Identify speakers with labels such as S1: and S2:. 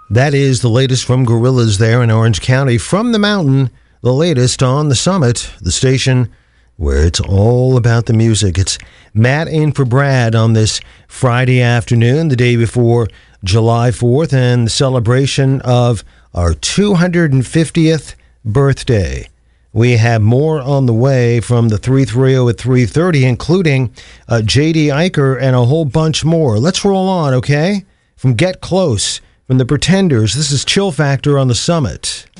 S1: That is the latest from Gorillaz there in Orange County. From the mountain, the latest on The Summit, the station where it's all about the music. It's Matt in for Brad on this Friday afternoon, the day before July 4th, and the celebration of our 250th birthday. We have more on the way from the 330 at 3:30, including J.D. Eicher and a whole bunch more. Let's roll on, okay? From Get Close, from The Pretenders, this is Chill Factor on The Summit.